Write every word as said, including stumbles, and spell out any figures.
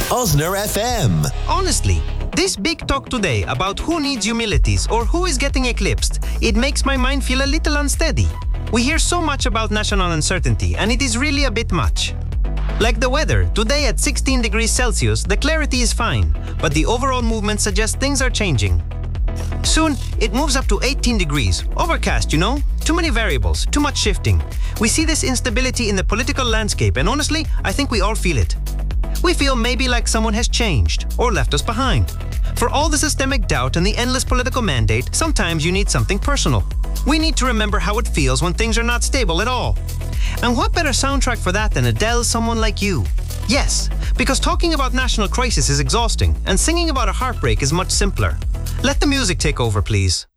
Osner F M. Honestly, this big talk today about who needs humilities or who is getting eclipsed, it makes my mind feel a little unsteady. We hear so much about national uncertainty, and it is really a bit much. Like the weather, today at sixteen degrees Celsius, the clarity is fine, but the overall movement suggests things are changing. Soon, it moves up to eighteen degrees. Overcast, you know? Too many variables, too much shifting. We see this instability in the political landscape, and honestly, I think we all feel it. We feel maybe like someone has changed or left us behind. For all the systemic doubt and the endless political mandate, sometimes you need something personal. We need to remember how it feels when things are not stable at all. And what better soundtrack for that than Adele's Someone Like You? Yes, because talking about national crisis is exhausting, and singing about a heartbreak is much simpler. Let the music take over, please.